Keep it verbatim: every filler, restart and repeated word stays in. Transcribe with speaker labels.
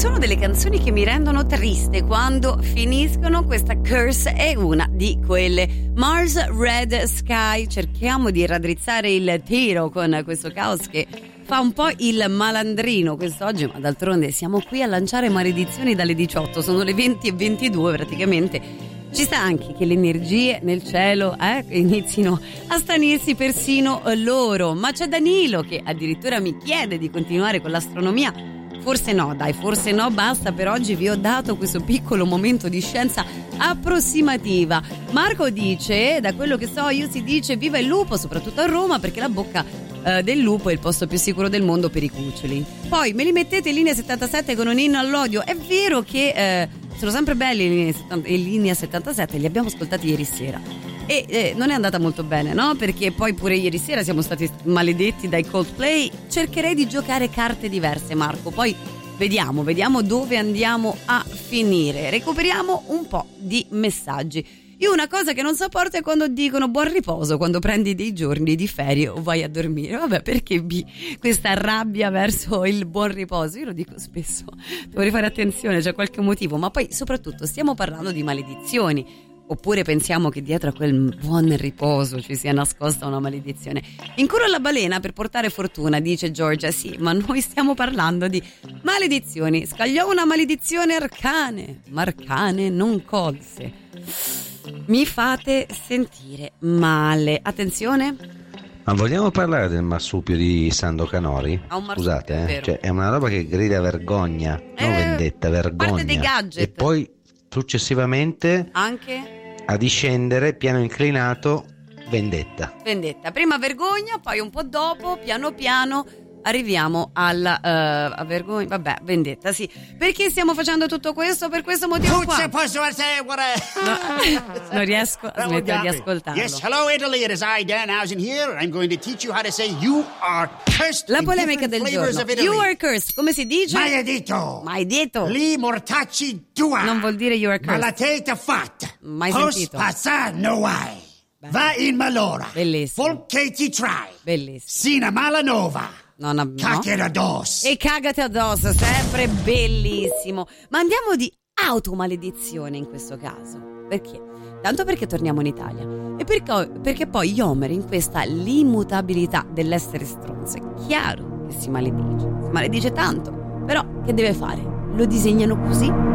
Speaker 1: sono delle canzoni che mi rendono triste quando finiscono. Questa Curse è una di quelle. Mars Red Sky, cerchiamo di raddrizzare il tiro con questo caos che fa un po' il malandrino quest'oggi, ma d'altronde siamo qui a lanciare maledizioni dalle diciotto, sono le venti e ventidue praticamente. Ci sta anche che le energie nel cielo eh, inizino a stranirsi persino loro, ma c'è Danilo che addirittura mi chiede di continuare con l'astronomia. Forse no, dai, forse no, basta, per oggi vi ho dato questo piccolo momento di scienza approssimativa. Marco dice, da quello che so io si dice viva il lupo, soprattutto a Roma, perché la bocca eh, del lupo è il posto più sicuro del mondo per i cuccioli. Poi me li mettete in linea settantasette con un inno all'odio. È vero che eh, sono sempre belli in linea settantasette, li abbiamo ascoltati ieri sera e eh, non è andata molto bene, no? Perché poi pure ieri sera siamo stati maledetti dai Coldplay. Cercherei di giocare carte diverse, Marco, poi vediamo, vediamo dove andiamo a finire. Recuperiamo un po' di messaggi. Io una cosa che non sopporto è quando dicono buon riposo quando prendi dei giorni di ferie o vai a dormire. Vabbè, perché B, questa rabbia verso il buon riposo? Io lo dico spesso, dovrei fare attenzione, c'è qualche motivo, ma poi soprattutto stiamo parlando di maledizioni. Oppure pensiamo che dietro a quel buon riposo ci sia nascosta una maledizione. Incuro alla balena per portare fortuna, dice Giorgia. Sì, ma noi stiamo parlando di maledizioni. Scagliò una maledizione arcane, ma arcane non colse. Mi fate sentire male. Attenzione.
Speaker 2: Ma vogliamo parlare del marsupio di Sando Canori? Scusate, eh? Cioè, è una roba che grida vergogna,
Speaker 1: eh,
Speaker 2: non vendetta, vergogna.
Speaker 1: Parte dei gadget.
Speaker 2: E poi successivamente
Speaker 1: anche
Speaker 2: a discendere piano inclinato vendetta.
Speaker 1: Vendetta, prima vergogna, poi un po' dopo piano piano arriviamo alla uh, a vergogna, vabbè, vendetta, sì. Perché stiamo facendo tutto questo? Per questo motivo qua. No, non riesco a smettere di ascoltarlo.
Speaker 3: Yes, hello Italy, it is I, Dan Housen here, and I'm going to teach you how to say you are cursed.
Speaker 1: La polemica del giorno. You are cursed, come si dice?
Speaker 3: Maledito.
Speaker 1: Maledito.
Speaker 3: Li mortacci tua.
Speaker 1: Non vuol dire you are cursed.
Speaker 3: Malateta fatta.
Speaker 1: Mai
Speaker 3: Post
Speaker 1: sentito.
Speaker 3: passa no way. Va in malora.
Speaker 1: Bellissimo.
Speaker 3: Volchetti try.
Speaker 1: Bellissimo.
Speaker 3: Sina malanova.
Speaker 1: Non ab-
Speaker 3: Cacchete
Speaker 1: no?
Speaker 3: addosso.
Speaker 1: E cagate addosso, sempre bellissimo. Ma andiamo di automaledizione in questo caso. Perché? Tanto perché torniamo in Italia e perché, perché poi Yomer, in questa l'immutabilità dell'essere stronzo, è chiaro che si maledice. Si maledice tanto, però che deve fare? Lo disegnano così